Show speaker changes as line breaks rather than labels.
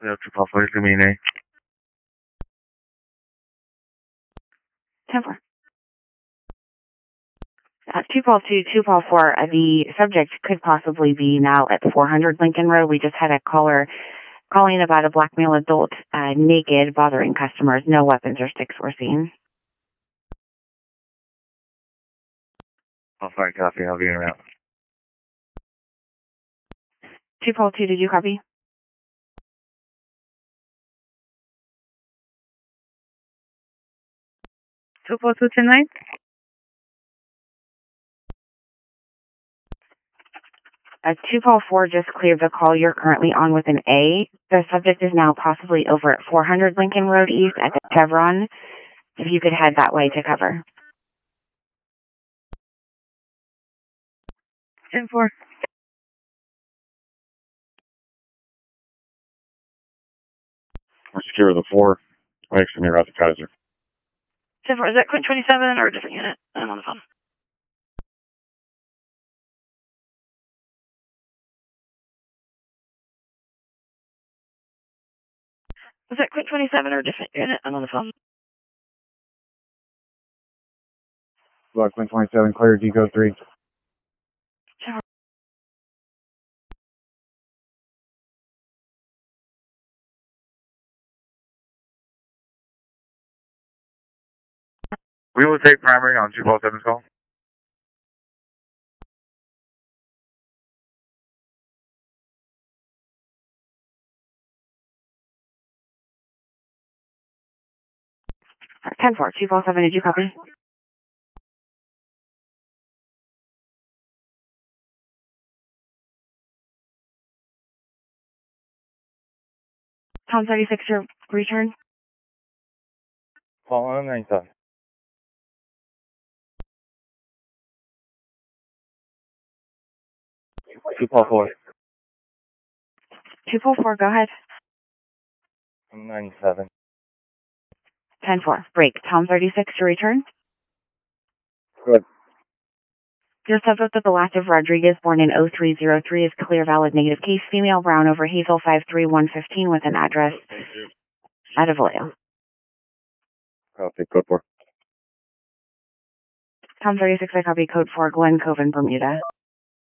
Yeah, 244, give me an A.
10-4. 2-2, 2-4. The subject could possibly be now at 400 Lincoln Road. We just had a caller calling about a black male adult naked, bothering customers. No weapons or sticks were seen.
Oh, sorry, copy. I'll be in and out.
2-2, did you copy?
tonight.
2-4 just cleared the call. You're currently on with an A. The subject is now possibly over at 400 Lincoln Road East at the Chevron. If you could head that way to cover.
10-4.
We're secure the 4. Makes me route to Kaiser.
10-4, is that Quint 27 or a different unit? I'm on the phone. Is that Quint 27 or a different unit? I'm on the phone.
Block 127, clear, Deco 3. We will take primary on 247's call.
All right, 10-4, 247, did you copy? Tom 36, your return.
Call on 97. 244.
244, go ahead.
97.
10-4, break. Tom 36, your return.
Good.
Your subject of the last of Rodriguez, born in 0303, is clear, valid, negative case, female, brown, over Hazel 53115 with an address out of Vallejo.
Copy, code 4.
Tom 36, I copy code 4, Glen Cove in Bermuda.